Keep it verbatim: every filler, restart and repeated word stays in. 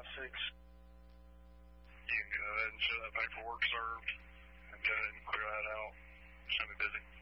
six. You can go ahead and show that paperwork served and go ahead and clear that out. Show me busy.